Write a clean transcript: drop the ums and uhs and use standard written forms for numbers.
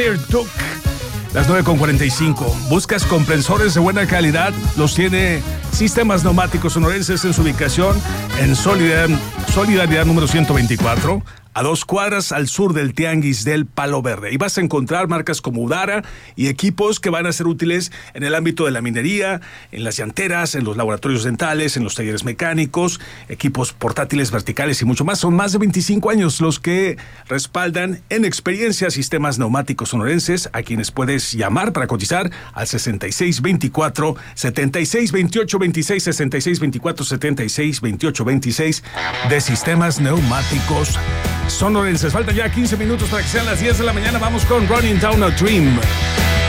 Duke. Las 9:45. ¿Buscas comprensores de buena calidad? Los tiene Sistemas Neumáticos Sonorenses en su ubicación en Solidaridad número 124, a 2 cuadras al sur del Tianguis del Palo Verde. Y vas a encontrar marcas como Udara y equipos que van a ser útiles en el ámbito de la minería, en las llanteras, en los laboratorios dentales, en los talleres mecánicos, equipos portátiles, verticales y mucho más. Son más de 25 años los que respaldan en experiencia Sistemas Neumáticos Sonorenses, a quienes puedes llamar para cotizar al 6624 7628 26, 6624 7628 26 de Sistemas Neumáticos Sonorenses. Faltan ya 15 minutos para que sean las 10 de la mañana. Vamos con Running Down a Dream.